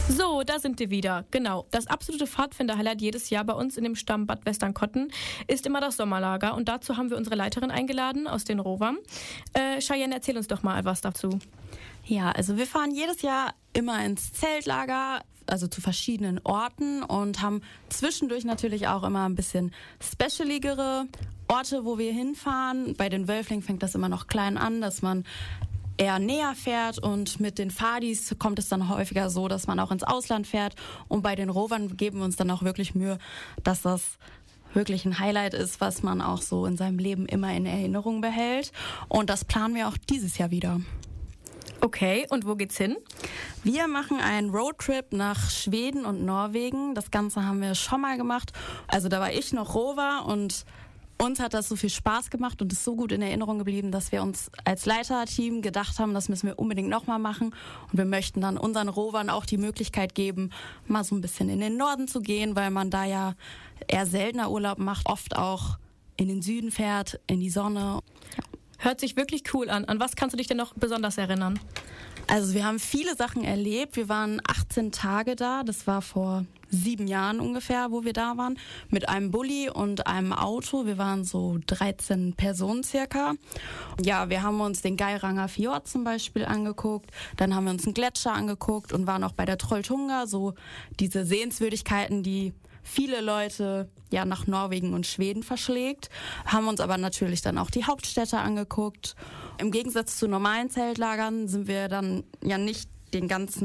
So, da sind wir wieder. Genau. Das absolute Pfadfinder-Highlight jedes Jahr bei uns in dem Stamm Bad Westernkotten ist immer das Sommerlager. Und dazu haben wir unsere Leiterin eingeladen aus den Rovern. Cheyenne, erzähl uns doch mal was dazu. Ja, also wir fahren jedes Jahr immer ins Zeltlager, also zu verschiedenen Orten und haben zwischendurch natürlich auch immer ein bisschen specialigere Orte, wo wir hinfahren. Bei den Wölflingen fängt das immer noch klein an, dass man eher näher fährt, und mit den Fadis kommt es dann häufiger so, dass man auch ins Ausland fährt, und bei den Rovern geben wir uns dann auch wirklich Mühe, dass das wirklich ein Highlight ist, was man auch so in seinem Leben immer in Erinnerung behält, und das planen wir auch dieses Jahr wieder. Okay, und wo geht's hin? Wir machen einen Roadtrip nach Schweden und Norwegen. Das Ganze haben wir schon mal gemacht. Also da war ich noch Rover, und uns hat das so viel Spaß gemacht und ist so gut in Erinnerung geblieben, dass wir uns als Leiterteam gedacht haben, das müssen wir unbedingt nochmal machen. Und wir möchten dann unseren Rovern auch die Möglichkeit geben, mal so ein bisschen in den Norden zu gehen, weil man da ja eher seltener Urlaub macht, oft auch in den Süden fährt, in die Sonne. Ja. Hört sich wirklich cool an. An was kannst du dich denn noch besonders erinnern? Also wir haben viele Sachen erlebt. Wir waren 18 Tage da. Das war vor 7 Jahren ungefähr, wo wir da waren. Mit einem Bulli und einem Auto. Wir waren so 13 Personen circa. Ja, wir haben uns den Geiranger Fjord zum Beispiel angeguckt. Dann haben wir uns einen Gletscher angeguckt und waren auch bei der Trolltunga. So diese Sehenswürdigkeiten, die viele Leute ja nach Norwegen und Schweden verschlägt, haben uns aber natürlich dann auch die Hauptstädte angeguckt. Im Gegensatz zu normalen Zeltlagern sind wir dann ja nicht die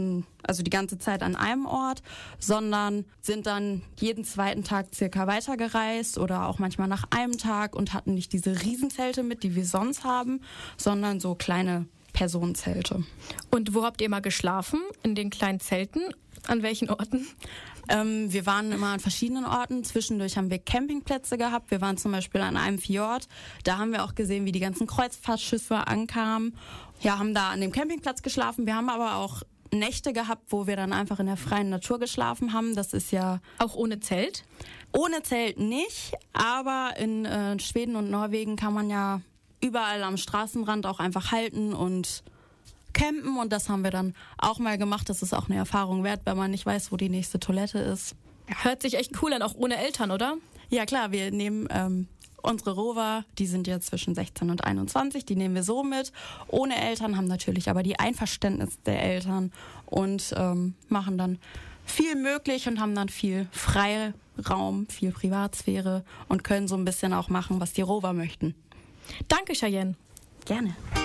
ganze Zeit an einem Ort, sondern sind dann jeden zweiten Tag circa weitergereist oder auch manchmal nach einem Tag und hatten nicht diese Riesenzelte mit, die wir sonst haben, sondern so kleine Personenzelte. Und wo habt ihr mal geschlafen? In den kleinen Zelten? An welchen Orten? Wir waren immer an verschiedenen Orten. Zwischendurch haben wir Campingplätze gehabt. Wir waren zum Beispiel an einem Fjord. Da haben wir auch gesehen, wie die ganzen Kreuzfahrtschiffe ankamen. Ja, haben da an dem Campingplatz geschlafen. Wir haben aber auch Nächte gehabt, wo wir dann einfach in der freien Natur geschlafen haben. Das ist ja... Auch ohne Zelt? Ohne Zelt nicht, aber in Schweden und Norwegen kann man ja überall am Straßenrand auch einfach halten und campen, und das haben wir dann auch mal gemacht. Das ist auch eine Erfahrung wert, wenn man nicht weiß, wo die nächste Toilette ist. Hört sich echt cool an, auch ohne Eltern, oder? Ja klar, wir nehmen unsere Rover, die sind jetzt zwischen 16 und 21, die nehmen wir so mit. Ohne Eltern, haben natürlich aber die Einverständnis der Eltern und machen dann viel möglich und haben dann viel Freiraum, viel Privatsphäre und können so ein bisschen auch machen, was die Rover möchten. Danke, Cheyenne. Gerne.